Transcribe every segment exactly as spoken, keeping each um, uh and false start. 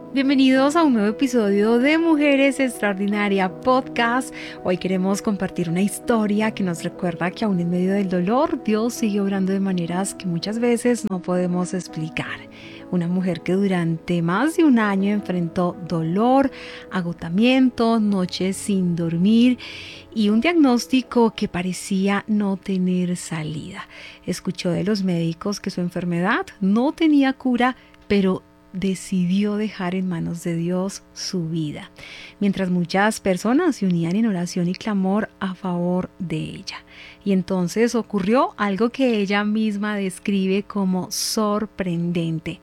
Bienvenidos a un nuevo episodio de Mujeres Extraordinaria Podcast. Hoy queremos compartir una historia que nos recuerda que aún en medio del dolor, Dios sigue obrando de maneras que muchas veces no podemos explicar. Una mujer que durante más de un año enfrentó dolor, agotamiento, noches sin dormir y un diagnóstico que parecía no tener salida. Escuchó de los médicos que su enfermedad no tenía cura, pero decidió dejar en manos de Dios su vida, mientras muchas personas se unían en oración y clamor a favor de ella. Y entonces ocurrió algo que ella misma describe como sorprendente.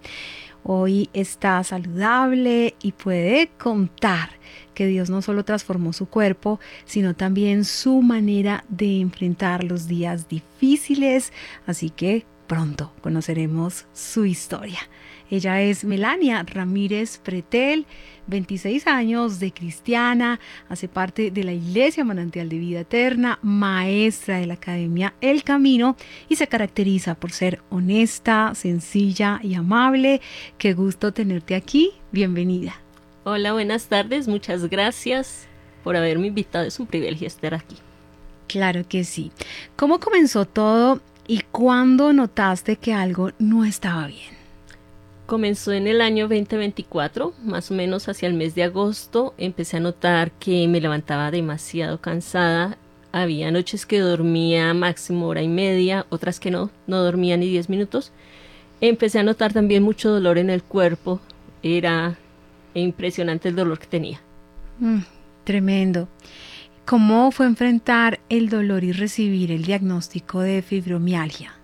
Hoy está saludable y puede contar que Dios no solo transformó su cuerpo, sino también su manera de enfrentar los días difíciles. Así que pronto conoceremos su historia. Ella es Melania Ramírez Pretel, veintiséis años, de cristiana, hace parte de la Iglesia Manantial de Vida Eterna, maestra de la Academia El Camino y se caracteriza por ser honesta, sencilla y amable. Qué gusto tenerte aquí, bienvenida. Hola, buenas tardes, muchas gracias por haberme invitado, es un privilegio estar aquí. Claro que sí. ¿Cómo comenzó todo y cuándo notaste que algo no estaba bien? Comenzó en el año veinte veinticuatro, más o menos hacia el mes de agosto. Empecé a notar que me levantaba demasiado cansada. Había noches que dormía máximo hora y media, otras que no, no dormía ni diez minutos. Empecé a notar también mucho dolor en el cuerpo. Era impresionante el dolor que tenía. Mm, tremendo. ¿Cómo fue enfrentar el dolor y recibir el diagnóstico de fibromialgia?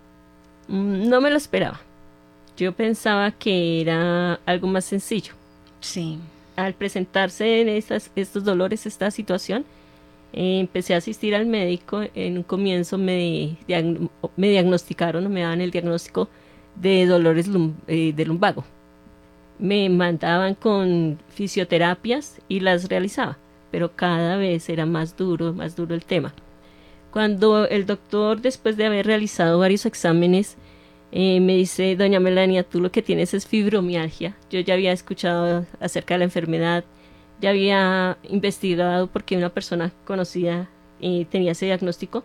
Mm, no me lo esperaba. Yo pensaba que era algo más sencillo. Sí. Al presentarse en estas, estos dolores, esta situación, eh, empecé a asistir al médico. En un comienzo me, diagn- me diagnosticaron, me daban el diagnóstico de dolores lum- eh, de lumbago. Me mandaban con fisioterapias y las realizaba, pero cada vez era más duro, más duro el tema. Cuando el doctor, después de haber realizado varios exámenes, Eh, me dice: doña Melania, tú lo que tienes es fibromialgia. Yo ya había escuchado acerca de la enfermedad, ya había investigado porque una persona conocida eh, tenía ese diagnóstico.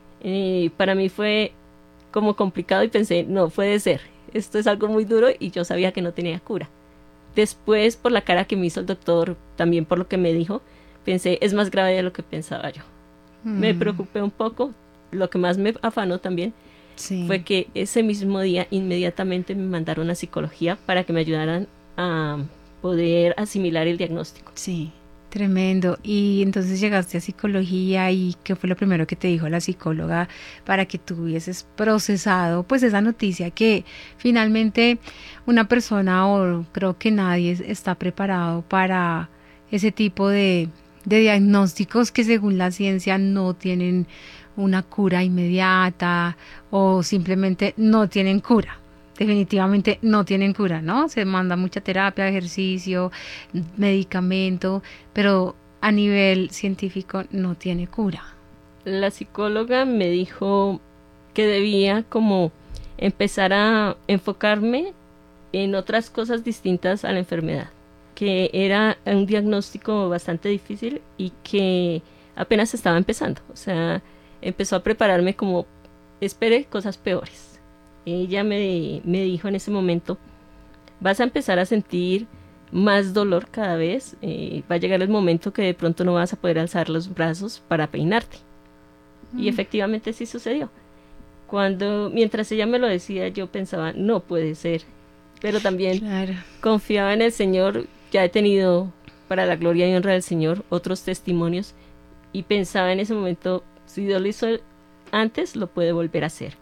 Eh, para mí fue como complicado y pensé, no puede ser, esto es algo muy duro y yo sabía que no tenía cura. Después, por la cara que me hizo el doctor, también por lo que me dijo, pensé, es más grave de lo que pensaba yo. Mm. Me preocupé un poco. Lo que más me afanó también Sí. fue que ese mismo día inmediatamente me mandaron a psicología para que me ayudaran a poder asimilar el diagnóstico. Sí, tremendo. Y entonces llegaste a psicología, ¿y qué fue lo primero que te dijo la psicóloga para que tú hubieses procesado pues esa noticia que finalmente una persona, o creo que nadie está preparado para ese tipo de, de diagnósticos que según la ciencia no tienen una cura inmediata o simplemente no tienen cura? Definitivamente no tienen cura, ¿no? Se manda mucha terapia, ejercicio, medicamento, pero a nivel científico no tiene cura. La psicóloga me dijo que debía como empezar a enfocarme en otras cosas distintas a la enfermedad, que era un diagnóstico bastante difícil y que apenas estaba empezando. O sea, empezó a prepararme como, espere cosas peores. Ella me, me dijo en ese momento, vas a empezar a sentir más dolor cada vez, eh, va a llegar el momento que de pronto no vas a poder alzar los brazos para peinarte. Mm. Y efectivamente sí sucedió. Cuando, mientras ella me lo decía, yo pensaba, no puede ser. Pero también claro. Confiaba en el Señor. Ya he tenido, para la gloria y honra del Señor, otros testimonios y pensaba en ese momento, si Dios lo hizo antes, lo puede volver a hacer.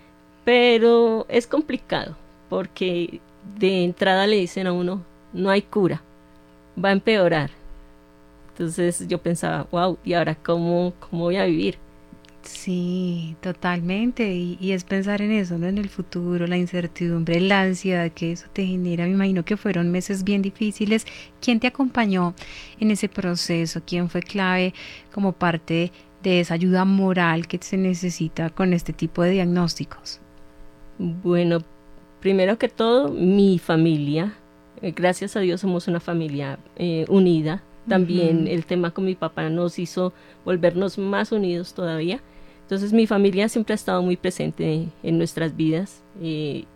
Pero es complicado, porque de entrada le dicen a uno, no hay cura, va a empeorar. Entonces yo pensaba, wow, ¿y ahora cómo, cómo voy a vivir? Sí, totalmente, y, y es pensar en eso, ¿no? En el futuro, la incertidumbre, la ansiedad que eso te genera. Me imagino que fueron meses bien difíciles. ¿Quién te acompañó en ese proceso? ¿Quién fue clave como parte de esa ayuda moral que se necesita con este tipo de diagnósticos? Bueno, primero que todo, mi familia, Eh, gracias a Dios somos una familia eh, unida. También uh-huh. el tema con mi papá nos hizo volvernos más unidos todavía. Entonces mi familia siempre ha estado muy presente en nuestras vidas. Eh,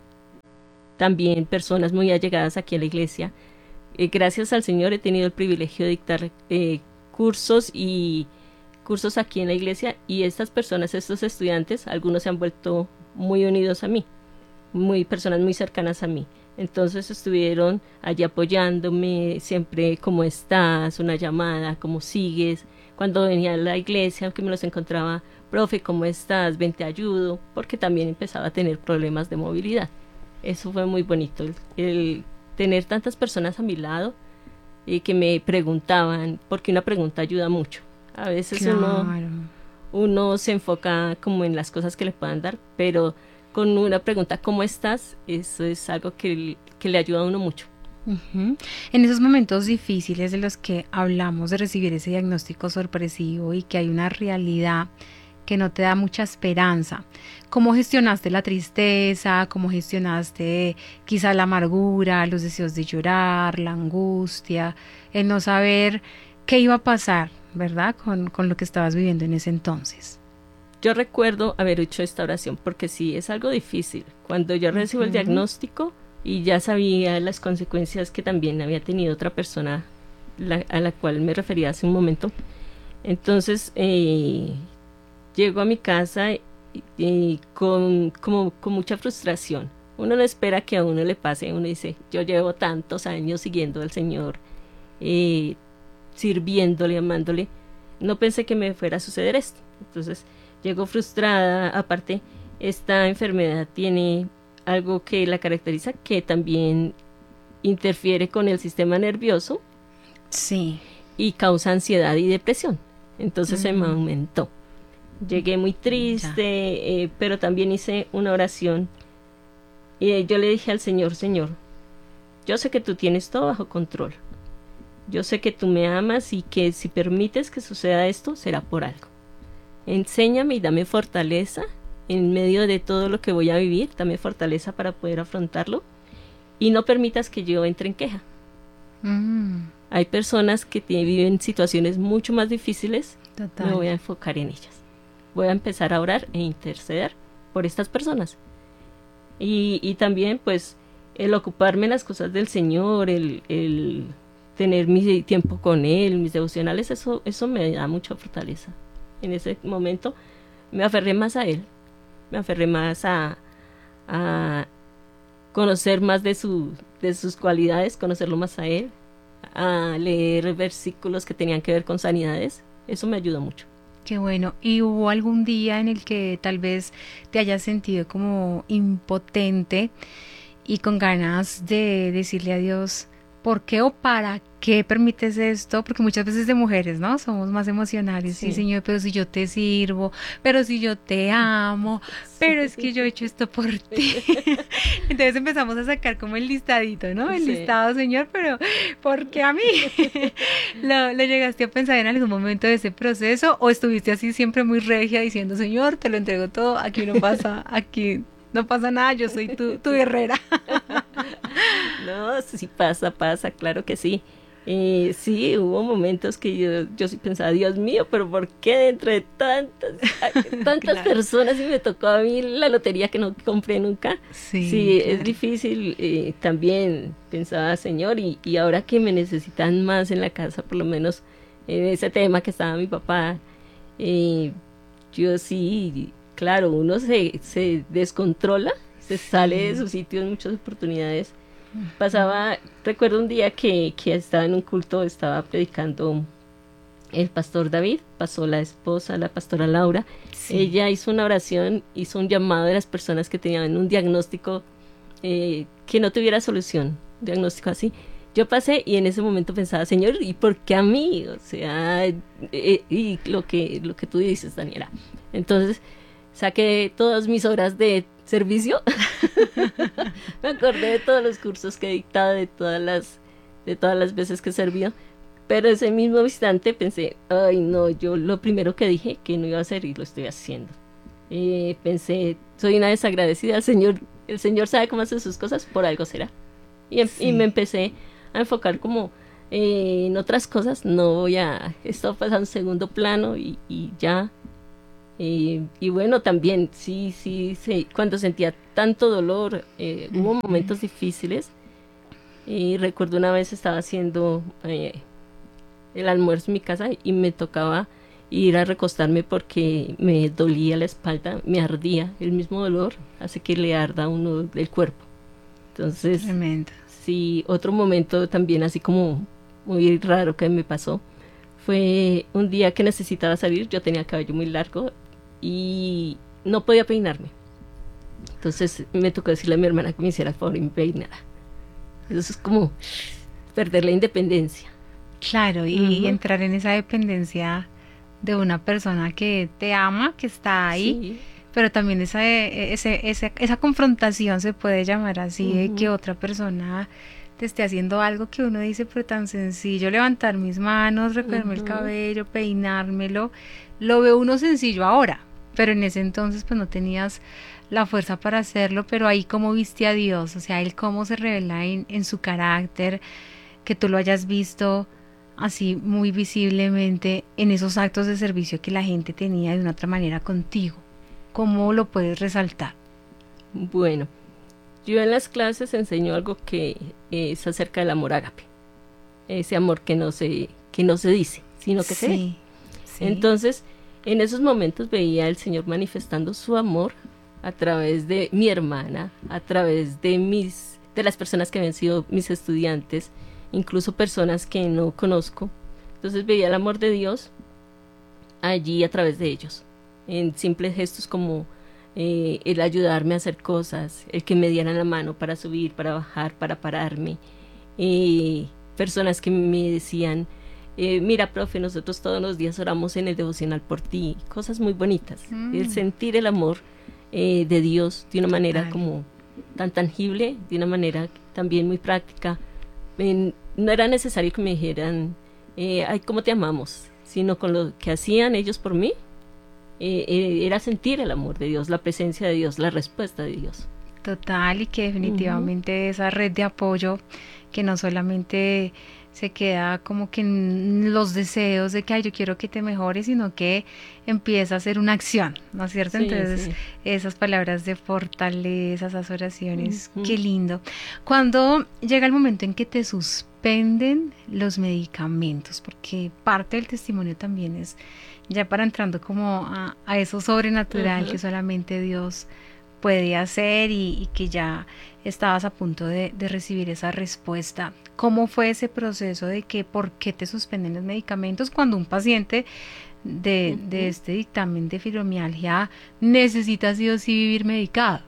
también personas muy allegadas aquí a la iglesia. Eh, gracias al Señor he tenido el privilegio de dictar eh, cursos y cursos aquí en la iglesia, y estas personas, estos estudiantes, algunos se han vuelto muy unidos a mí, muy personas muy cercanas a mí. Entonces estuvieron allí apoyándome, siempre cómo estás, una llamada, cómo sigues. Cuando venía a la iglesia, que me los encontraba, profe, ¿cómo estás? Ven, te ayudo, porque también empezaba a tener problemas de movilidad. Eso fue muy bonito, el, el tener tantas personas a mi lado y que me preguntaban, porque una pregunta ayuda mucho. A veces claro. uno, uno se enfoca como en las cosas que le puedan dar, pero con una pregunta, ¿cómo estás? Eso es algo que, que le ayuda a uno mucho. Uh-huh. En esos momentos difíciles de los que hablamos de recibir ese diagnóstico sorpresivo y que hay una realidad que no te da mucha esperanza, ¿cómo gestionaste la tristeza? ¿Cómo gestionaste quizá la amargura, los deseos de llorar, la angustia, el no saber qué iba a pasar, ¿verdad? Con, con lo que estabas viviendo en ese entonces. Yo recuerdo haber hecho esta oración porque sí, es algo difícil. Cuando yo recibo uh-huh. el diagnóstico y ya sabía las consecuencias que también había tenido otra persona la, a la cual me refería hace un momento, entonces eh, llego a mi casa y, y con, como, con mucha frustración. Uno no espera que a uno le pase, uno dice, yo llevo tantos años siguiendo al Señor, eh, sirviéndole, amándole, no pensé que me fuera a suceder esto. Entonces llego frustrada. Aparte, esta enfermedad tiene algo que la caracteriza, que también interfiere con el sistema nervioso. Sí. Y causa ansiedad y depresión. Entonces mm. se me aumentó. Llegué muy triste, eh, pero también hice una oración. Y eh, yo le dije al Señor, Señor, yo sé que tú tienes todo bajo control. Yo sé que tú me amas y que si permites que suceda esto, será por algo. Enséñame y dame fortaleza en medio de todo lo que voy a vivir. Dame fortaleza para poder afrontarlo. Y no permitas que yo entre en queja. Mm. Hay personas que t- viven situaciones mucho más difíciles. Total. Me voy a enfocar en ellas. Voy a empezar a orar e interceder por estas personas. Y, y también, pues, el ocuparme en las cosas del Señor, el... el tener mi tiempo con Él, mis devocionales, eso, eso me da mucha fortaleza. En ese momento me aferré más a Él, me aferré más a, a conocer más de, su, de sus cualidades, conocerlo más a Él, a leer versículos que tenían que ver con sanidades. Eso me ayudó mucho. Qué bueno. ¿Y hubo algún día en el que tal vez te hayas sentido como impotente y con ganas de decirle a Dios, ¿por qué o para qué permites esto? Porque muchas veces de mujeres, ¿no? Somos más emocionales. Sí, sí, Señor, pero si yo te sirvo, pero si yo te amo, sí. Pero es que yo he hecho esto por ti. Entonces empezamos a sacar como el listadito, ¿no? El sí. listado, Señor, pero ¿por qué a mí? ¿Lo, ¿Lo llegaste a pensar en algún momento de ese proceso? ¿O estuviste así siempre muy regia diciendo, Señor, te lo entrego todo, aquí no pasa, aquí no pasa nada, yo soy tu, tu guerrera? No, sí pasa, pasa, claro que sí. Eh, sí, hubo momentos que yo, yo sí pensaba, Dios mío, pero ¿por qué dentro de tantas, tantas claro. personas y me tocó a mí la lotería que no compré nunca? Sí, sí claro. Es difícil. Eh, también pensaba, Señor, y, y ahora que me necesitan más en la casa, por lo menos en ese tema que estaba mi papá, eh, yo sí, claro, uno se, se descontrola, se sale sí. de su sitio en muchas oportunidades. Pasaba, recuerdo un día que, que estaba en un culto, estaba predicando el pastor David, pasó la esposa, la pastora Laura, sí. Ella hizo una oración, hizo un llamado de las personas que tenían un diagnóstico eh, que no tuviera solución, un diagnóstico así. Yo pasé y en ese momento pensaba, Señor, ¿y por qué a mí? O sea, eh, y lo que, lo que tú dices, Daniela. Entonces, saqué todas mis horas de servicio. Me acordé de todos los cursos que he dictado, de todas las, de todas las veces que he servido. Pero ese mismo instante pensé, ay no, yo lo primero que dije que no iba a hacer y lo estoy haciendo. Eh, pensé, soy una desagradecida al Señor. El Señor sabe cómo hacer sus cosas, por algo será. Y, em- Sí. y me empecé a enfocar como eh, en otras cosas, no voy a, esto pasa en segundo plano y, y ya. Eh, y bueno, también, sí, sí, sí, cuando sentía tanto dolor, eh, hubo momentos difíciles. Y recuerdo una vez estaba haciendo eh, el almuerzo en mi casa y me tocaba ir a recostarme porque me dolía la espalda, me ardía. El mismo dolor hace que le arda a uno el cuerpo. Entonces, Tremendo. sí, otro momento también así como muy raro que me pasó fue un día que necesitaba salir. Yo tenía cabello muy largo y no podía peinarme. Entonces me tocó decirle a mi hermana que me hiciera el favor y me peinara. Eso es como perder la independencia. Claro, y Ujú. entrar en esa dependencia de una persona que te ama, que está ahí, Sí. pero también esa, eh, ese, ese- esa confrontación se puede llamar así, de que Ujú. otra persona te esté haciendo algo que uno dice, pero tan sencillo, levantar mis manos, recogerme el Ujú. cabello, peinármelo, lo ve uno sencillo ahora, pero en ese entonces pues no tenías la fuerza para hacerlo, pero ahí cómo viste a Dios, o sea, él cómo se revela en, en su carácter, que tú lo hayas visto así muy visiblemente en esos actos de servicio que la gente tenía de una otra manera contigo. ¿Cómo lo puedes resaltar? Bueno, yo en las clases enseño algo que es acerca del amor ágape, ese amor que no se, que no se dice, sino que se ve. Sí, sí. Entonces, en esos momentos veía al Señor manifestando su amor a través de mi hermana, a través de mis, de las personas que habían sido mis estudiantes, incluso personas que no conozco. Entonces veía el amor de Dios allí a través de ellos, en simples gestos como eh, el ayudarme a hacer cosas, el que me dieran la mano para subir, para bajar, para pararme, eh, personas que me decían, eh, mira, profe, nosotros todos los días oramos en el devocional por ti, cosas muy bonitas, Mm. el sentir el amor eh, de Dios de una manera Total. como tan tangible, de una manera también muy práctica. En- no era necesario que me dijeran, eh, ay, ¿cómo te amamos? Sino con lo que hacían ellos por mí, eh, eh, era sentir el amor de Dios, la presencia de Dios, la respuesta de Dios. Total, y que definitivamente esa red de apoyo que no solamente se queda como que en los deseos de que ay, yo quiero que te mejores, sino que empieza a ser una acción, ¿no es cierto? Sí, Entonces, sí. esas palabras de fortaleza, esas oraciones, Ujú. qué lindo. Cuando llega el momento en que te suspenden los medicamentos, porque parte del testimonio también es ya para entrando como a, a eso sobrenatural Ujú. que solamente Dios puede hacer y, y que ya estabas a punto de, de recibir esa respuesta. ¿Cómo fue ese proceso de que por qué te suspenden los medicamentos cuando un paciente de, de Ujú. este dictamen de fibromialgia necesita sí o sí vivir medicado?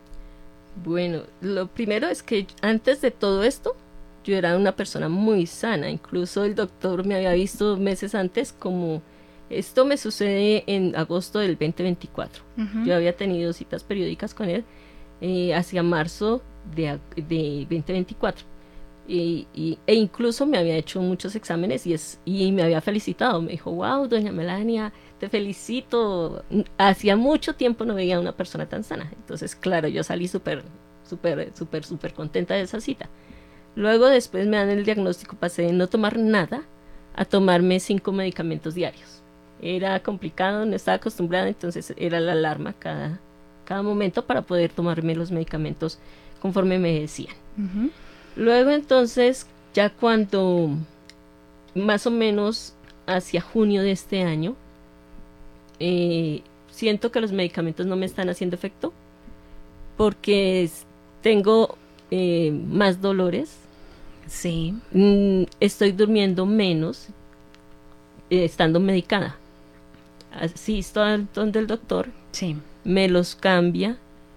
Bueno, lo primero es que antes de todo esto, yo era una persona muy sana. Incluso el doctor me había visto meses antes como esto me sucede en agosto del veinte veinticuatro. Ujú. Yo había tenido citas periódicas con él eh, hacia marzo de, ag- de veinte veinticuatro. Y, y- e incluso me había hecho muchos exámenes y, es, y me había felicitado. Me dijo, wow, doña Melania, te felicito. Hacía mucho tiempo no veía a una persona tan sana. Entonces, claro, yo salí súper, súper, súper, súper contenta de esa cita. Luego, después me dan el diagnóstico, pasé de no tomar nada a tomarme cinco medicamentos diarios. Era complicado, no estaba acostumbrada, entonces era la alarma cada, cada momento para poder tomarme los medicamentos conforme me decían. Ujú. Luego entonces, ya cuando más o menos hacia junio de este año, eh, siento que los medicamentos no me están haciendo efecto porque es- tengo eh, más dolores, Sí. mm, estoy durmiendo menos eh, estando medicada. Asisto al donde el doctor, Sí. me los cambia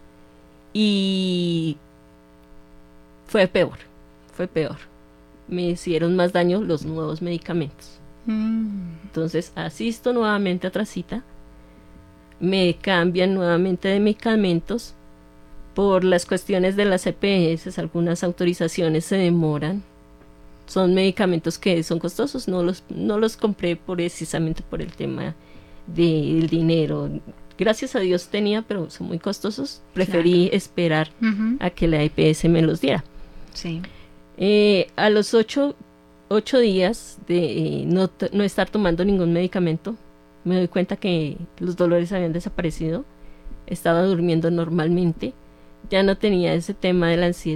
y fue peor, fue peor. Me hicieron más daño los nuevos medicamentos. Mm. Entonces asisto nuevamente a otra cita, me cambian nuevamente de medicamentos por las cuestiones de las E P S, algunas autorizaciones se demoran. Son medicamentos que son costosos, no los, no los compré precisamente por el tema del dinero. Gracias a Dios tenía, pero son muy costosos. Preferí Claro. esperar Ujú. a que la E P S me los diera. Sí. Eh, a los ocho, ocho días de eh, no, no estar tomando ningún medicamento, me doy cuenta que los dolores habían desaparecido, estaba durmiendo normalmente, ya no tenía ese tema de la ansiedad